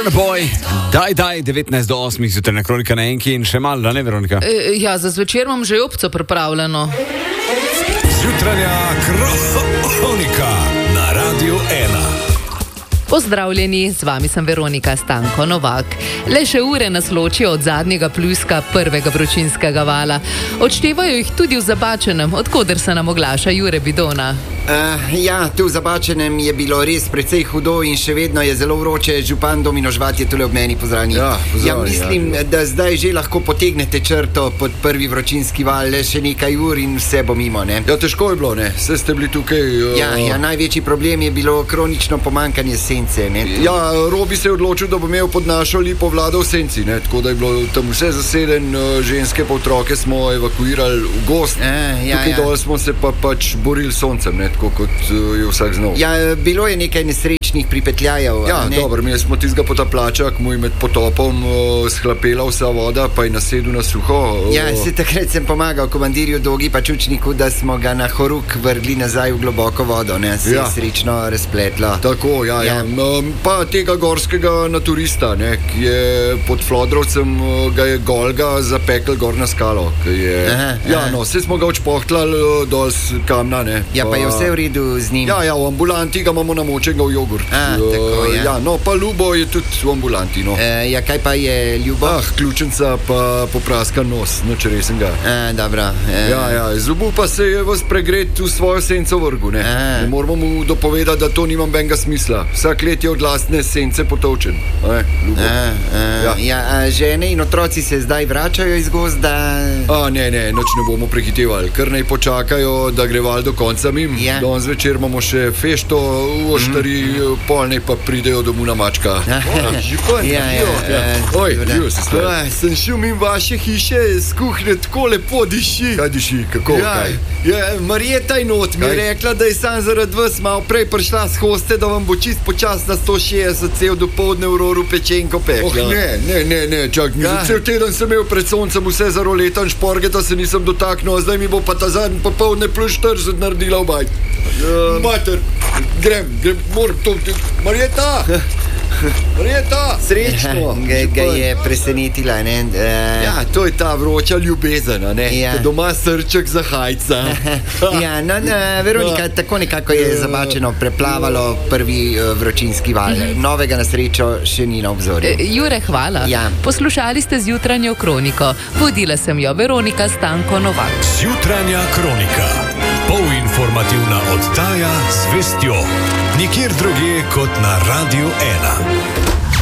Boy, daj, 19 do 8 zjutraj kronika na enki in še malo, da ne, Veronika? Ja, za zvečer imam že opco pripravljeno. Zjutranja kronika na Radiu 1. Pozdravljeni, z vami sem Veronika Stanko Novak. Le še ure nas ločijo od zadnjega pljuska prvega vročinskega vala. Odštevajo jih tudi v Zabačenem, odkoder se nam oglaša Jure Bidona. Ja, tu v Zabačenem je bilo res precej hudo in še vedno je zelo vroče. Župan Domino Žvat je tule ob meni pozdravljen. Ja, mislim, da zdaj že lahko potegnete črto pod prvi vročinski val, le še nekaj ur in vse bo mimo, ne? Ja, težko je bilo, ne? Vse ste bili tukaj. Ja, največji problem je bilo kronično pomankanje sence, ne? Ja, Robi se je odločil, da bo imel pod našo lipo vlado v senci, ne? Tako da je bilo tam vse zaseden, ženske pa otroke smo evakuirali v gost. Tukaj dol smo se pa pač borili s soncem, ne? Tako kot je vsak znal. Ja, bilo je nekaj nesrečnih pripetljajev. Ja, dobro, mi smo tistega potapljača, ki mu je med potopom shlapela vsa voda, pa je nasedel na suho. Ja, se takrat sem pomagal komandirju Dogi pa Čučniku, da smo ga na horuk vrgli nazaj v globoko vodo, ne? Se je srečno razpletlo. Tako, ja. Pa tega gorskega naturista, ne, ki je pod Flodrovcem, ga je golga zapekel gor na skalo. Se smo ga odšpohtlali dol s kamna, ne. Ja, pa je vse v redu z njim. Ja, v ambulanti ga imamo namočenega v jogurt. Tako, ja. Ja, no, pa Ljubo je tudi v ambulanti, no. Ja, kaj pa je Ljubo? Ključenca pa popraskan nos, noč resen ga. Dobro. Ja, zubu pa se je vas pregret v svojo senco vrgu, ne. Ne moramo mu dopovedati, da to nima benga smisla. Vsak let je od lastne sence potovčen. Žene in otroci se zdaj vračajo iz gozda? Ne, noč ne bomo prehitevali. Kar naj počakajo, da gre val do konca mim. Danes zvečer imamo še fešto v Oštari, pol naj pa pridejo domov na mačka. Sem šel mimo vaše hiše, z kuhnje tako lepo diši. Kaj diši? Kako? Marjeta in not mi je rekla, da je sam zaradi vas malo prej prišla s hoste, da vam bo čist počas na 160 cel dopoldne v roru pečenko pekla. Ne, čak, cel teden sem imel pred soncem vse za roletan šporgeta, se nisem dotaknil, zdaj mi bo pa ta zadnji popoldne plus 40 naredila v bajt. Mater, grem, moram to... Marjeta! Srečno! Ga je presenetila, ne? Ja, to je ta vroča ljubezen, ne? Doma srček za hajca. Veronika, tako nekako je Zabačeno preplavalo prvi vročinski val. Novega na srečo še ni na obzorju. Jure, hvala. Poslušali ste zjutranjo kroniko. Vodila sem jo Veronika Stanko Novak. Zjutranja kronika. Polinformativna oddaja z vestjo. Nikjer drugje kot na Radiu 1.